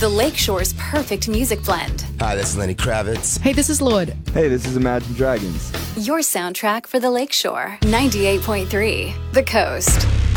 The Lakeshore's perfect music blend. Hi, this is Lenny Kravitz. Hey, this is Lord. Hey, this is Imagine Dragons. Your soundtrack for the Lakeshore. 98.3 The Coast.